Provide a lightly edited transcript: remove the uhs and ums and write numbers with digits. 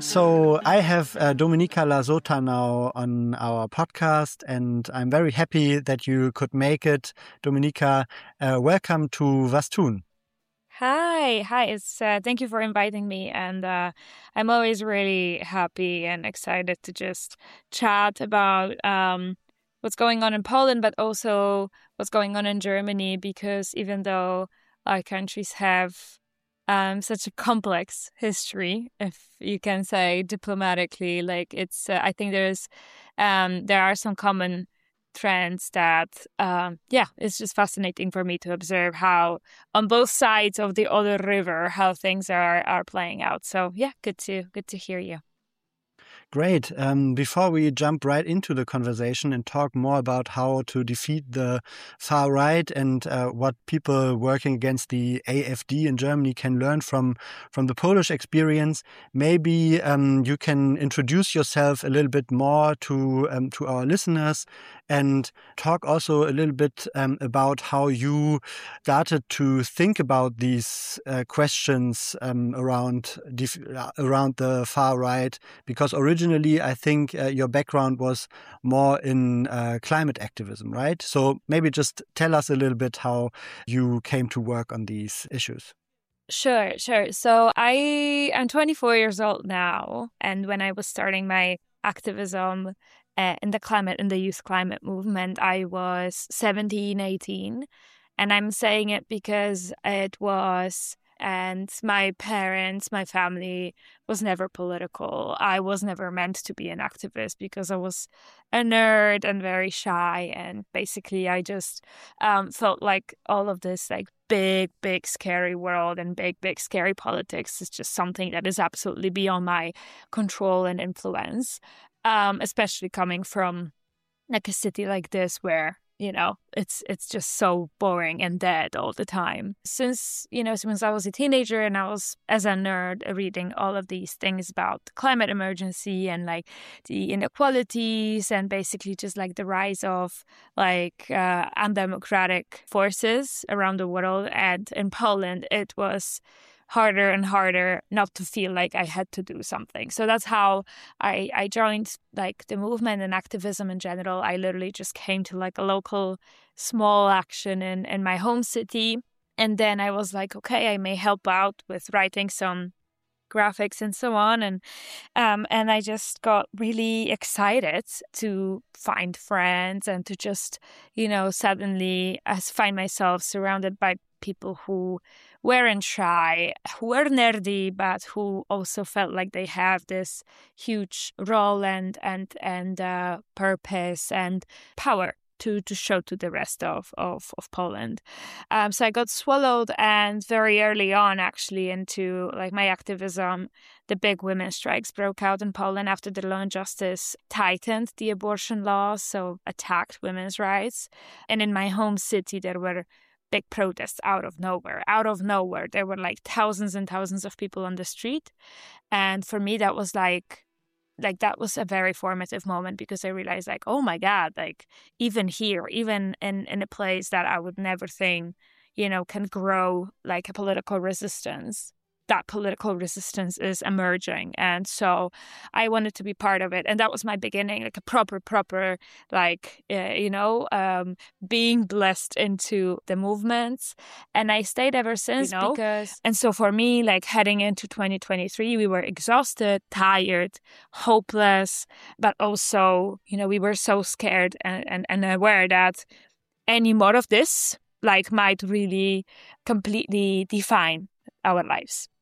So I have Dominika Lazota now on our podcast, and I'm very happy that you could make it. Dominika, welcome to Was tun? Hi. It's thank you for inviting me, and I'm always really happy and excited to just chat about what's going on in Poland, but also what's going on in Germany. Because even though our countries have such a complex history, if you can say diplomatically, like it's, I think there are some common trends that it's just fascinating for me to observe how on both sides of the other river how things are playing out. So yeah, good to hear you. Great. Before we jump right into the conversation and talk more about how to defeat the far right and what people working against the AfD in Germany can learn from the Polish experience, maybe you can introduce yourself a little bit more to our listeners and talk also a little bit about how you started to think about these questions around the far right, because originally I think your background was more in climate activism, right? So maybe just tell us a little bit how you came to work on these issues. Sure. So I am 24 years old now, and when I was starting my activism in the youth climate movement, I was 17, 18. And I'm saying it because and my parents, my family was never political. I was never meant to be an activist because I was a nerd and very shy. And basically, I just felt like all of this like big, scary world and big, scary politics is just something that is absolutely beyond my control and influence, especially coming from like a city like this where it's just so boring and dead all the time. Since I was a teenager and I was, as a nerd, reading all of these things about the climate emergency and like the inequalities and basically just like the rise of like undemocratic forces around the world. And in Poland, it was harder and harder not to feel like I had to do something. So that's how I joined like the movement and activism in general. I literally just came to like a local small action in my home city. And then I was like, okay, I may help out with writing some graphics and so on. And I just got really excited to find friends and to just, suddenly find myself surrounded by people who weren't shy, who were nerdy, but who also felt like they have this huge role and purpose and power to show to the rest of Poland. So I got swallowed, and very early on, actually, into like my activism, the big women's strikes broke out in Poland after the Law and Justice tightened the abortion laws, so attacked women's rights. And in my home city, there were big protests out of nowhere. There were like thousands and thousands of people on the street. And for me, that was that was a very formative moment, because I realized like, oh my God, like even here, even in a place that I would never think, can grow like a political resistance, that political resistance is emerging. And so I wanted to be part of it. And that was my beginning, like a proper, like, being blessed into the movements. And I stayed ever since, and so for me, like heading into 2023, we were exhausted, tired, hopeless, but also, we were so scared and aware that any more of this, like, might really completely define our lives.